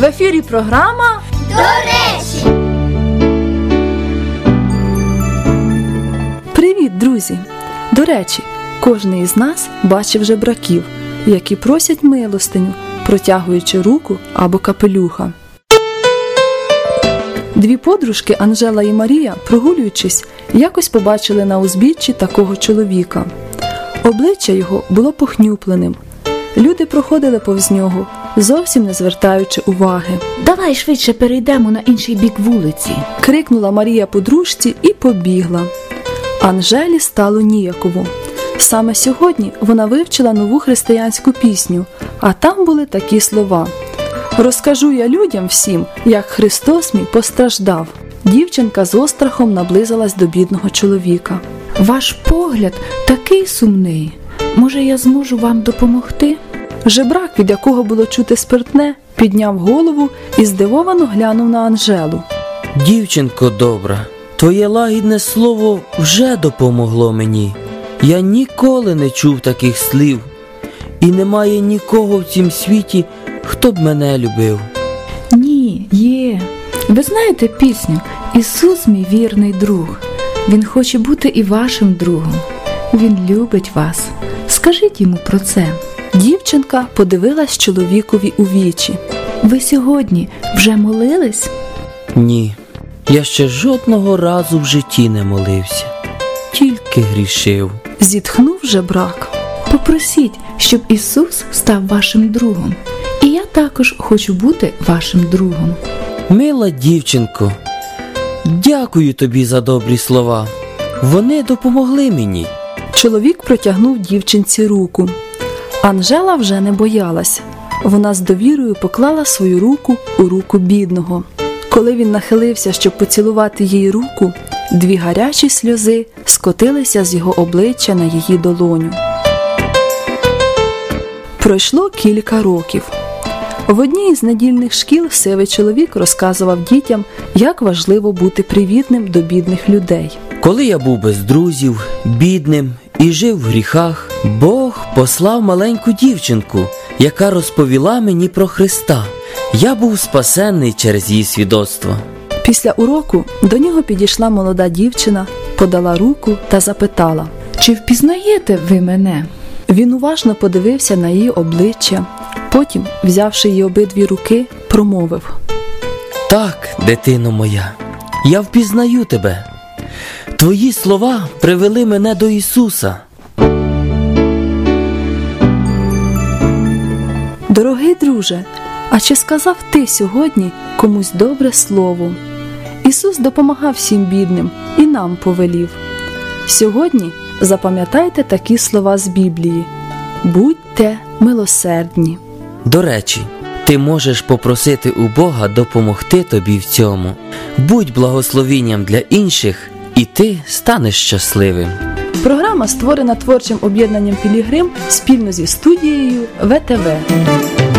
В ефірі програма «До речі». Привіт, друзі! До речі, кожен із нас бачив жебраків, які просять милостиню, протягуючи руку або капелюха. Дві подружки Анжела і Марія, прогулюючись, якось побачили на узбіччі такого чоловіка. Обличчя його було похнюпленим. Люди проходили повз нього, зовсім не звертаючи уваги. «Давай швидше перейдемо на інший бік вулиці», – крикнула Марія подружці і побігла. Анжелі стало ніяково. Саме сьогодні вона вивчила нову християнську пісню, а там були такі слова: «Розкажу я людям всім, як Христос мій постраждав». Дівчинка з острахом наблизилась до бідного чоловіка. «Ваш погляд такий сумний. Може, я зможу вам допомогти?» Жебрак, від якого було чути спиртне, підняв голову і здивовано глянув на Анжелу. «Дівчинко добра, твоє лагідне слово вже допомогло мені. Я ніколи не чув таких слів, і немає нікого в цім світі, хто б мене любив». «Ні, є. Ви знаєте пісню «Ісус мій вірний друг». Він хоче бути і вашим другом. Він любить вас. Скажіть йому про це». Дівчинка подивилась чоловікові у вічі. «Ви сьогодні вже молились?» «Ні, я ще жодного разу в житті не молився. Тільки грішив», – зітхнув жебрак. «Попросіть, щоб Ісус став вашим другом. І я також хочу бути вашим другом». «Мила дівчинко, дякую тобі за добрі слова. Вони допомогли мені». Чоловік протягнув дівчинці руку. Анжела вже не боялась. Вона з довірою поклала свою руку у руку бідного. Коли він нахилився, щоб поцілувати їй руку, дві гарячі сльози скотилися з його обличчя на її долоню. Пройшло кілька років. В одній із недільних шкіл сивий чоловік розказував дітям, як важливо бути привітним до бідних людей. «Коли я був без друзів, бідним і жив в гріхах, Бог послав маленьку дівчинку, яка розповіла мені про Христа. Я був спасенний через її свідоцтво». Після уроку до нього підійшла молода дівчина, подала руку та запитала: «Чи впізнаєте ви мене?» Він уважно подивився на її обличчя, потім, взявши її обидві руки, промовив: «Так, дитино моя, я впізнаю тебе. Твої слова привели мене до Ісуса». Дорогий друже, а чи сказав ти сьогодні комусь добре слово? Ісус допомагав всім бідним і нам повелів. Сьогодні запам'ятайте такі слова з Біблії: «Будьте милосердні». До речі, ти можеш попросити у Бога допомогти тобі в цьому. Будь благословінням для інших, і ти станеш щасливим. Програма створена творчим об'єднанням «Пілігрим» спільно зі студією ВТВ.